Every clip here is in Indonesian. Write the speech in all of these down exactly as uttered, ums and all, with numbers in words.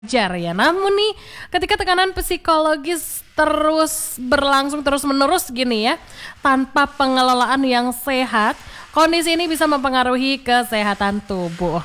wajar ya. Namun nih ketika tekanan psikologis terus berlangsung terus-menerus gini ya, tanpa pengelolaan yang sehat, kondisi ini bisa mempengaruhi kesehatan tubuh.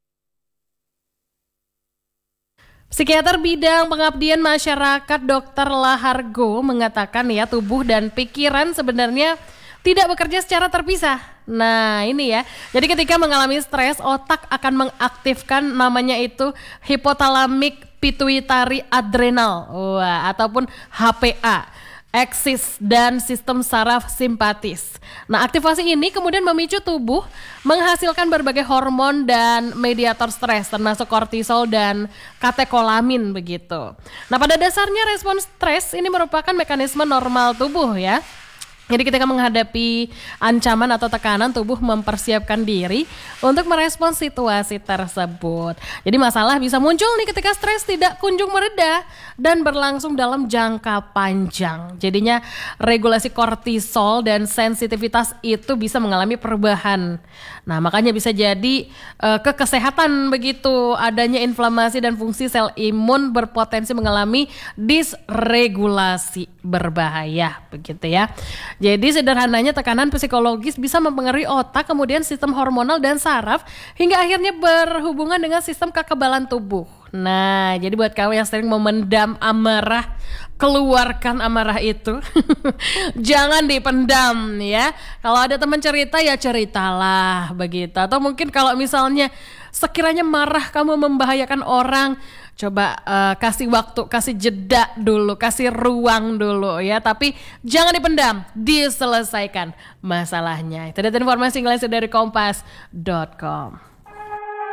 Psikiater bidang pengabdian masyarakat dokter Lahargo mengatakan ya, tubuh dan pikiran sebenarnya tidak bekerja secara terpisah. Nah ini ya, jadi ketika mengalami stres, otak akan mengaktifkan namanya itu hypothalamic pituitary adrenal, wah, ataupun H P A, eksis dan sistem saraf simpatis. Nah aktivasi ini kemudian memicu tubuh menghasilkan berbagai hormon dan mediator stres termasuk kortisol dan katekolamin begitu. Nah pada dasarnya respon stres ini merupakan mekanisme normal tubuh ya. Jadi ketika menghadapi ancaman atau tekanan, tubuh mempersiapkan diri untuk merespons situasi tersebut. Jadi masalah bisa muncul nih ketika stres tidak kunjung mereda dan berlangsung dalam jangka panjang. Jadinya regulasi kortisol dan sensitivitas itu bisa mengalami perubahan. Nah makanya bisa jadi uh, ke kesehatan begitu, adanya inflamasi dan fungsi sel imun berpotensi mengalami disregulasi berbahaya begitu ya. Jadi sederhananya tekanan psikologis bisa mempengaruhi otak, kemudian sistem hormonal dan saraf, hingga akhirnya berhubungan dengan sistem kekebalan tubuh. Nah, jadi buat kamu yang sering memendam amarah, keluarkan amarah itu. Jangan dipendam ya. Kalau ada teman cerita ya ceritalah begitu. Atau mungkin kalau misalnya sekiranya marah kamu membahayakan orang, coba uh, kasih waktu, kasih jeda dulu, kasih ruang dulu ya. Tapi jangan dipendam, diselesaikan masalahnya. Itu adalah informasi yang lain dari kompas dot com.